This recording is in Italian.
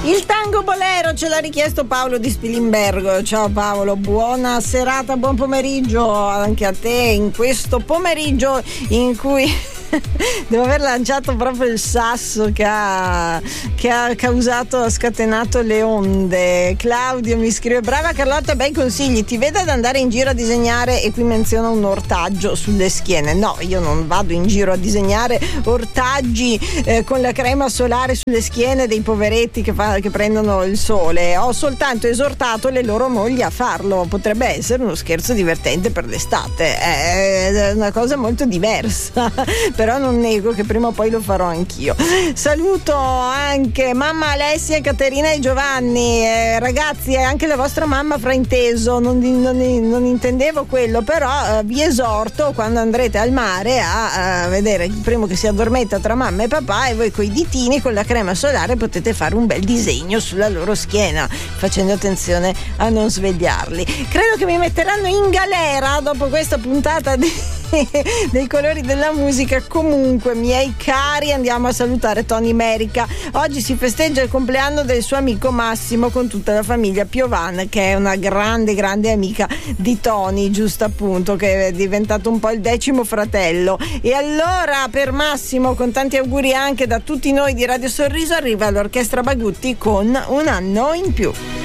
Il tango bolero ce l'ha richiesto Paolo di Spilimbergo. Ciao Paolo, buona serata, buon pomeriggio anche a te in questo pomeriggio in cui devo aver lanciato proprio il sasso che ha scatenato le onde. Claudio mi scrive: brava Carlotta, bei consigli, ti vedo ad andare in giro a disegnare, e qui menziona un ortaggio sulle schiene. No, io non vado in giro a disegnare ortaggi con la crema solare sulle schiene dei poveretti che prendono il sole. Ho soltanto esortato le loro mogli a farlo. Potrebbe essere uno scherzo divertente per l'estate, è una cosa molto diversa, però non nego che prima o poi lo farò anch'io. Saluto anche mamma Alessia, Caterina e Giovanni. Ragazzi, è anche la vostra mamma frainteso, non intendevo quello, però vi esorto quando andrete al mare a vedere il primo che si addormenta tra mamma e papà, e voi coi ditini con la crema solare potete fare un bel disegno sulla loro schiena, facendo attenzione a non svegliarli. Credo che mi metteranno in galera dopo questa puntata dei colori della musica. Comunque, miei cari, andiamo a salutare Tony Merica. Oggi si festeggia il compleanno del suo amico Massimo con tutta la famiglia Piovan, che è una grande amica di Tony, giusto appunto, che è diventato un po' il 10° fratello. E allora per Massimo, con tanti auguri anche da tutti noi di Radio Sorriso, arriva l'Orchestra Bagutti con Un anno in più.